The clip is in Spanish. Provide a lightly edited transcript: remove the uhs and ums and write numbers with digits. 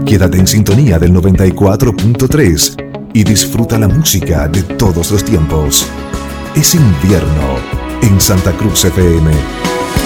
Quédate en sintonía del 94.3 y disfruta la música de todos los tiempos. Es invierno en Santa Cruz FM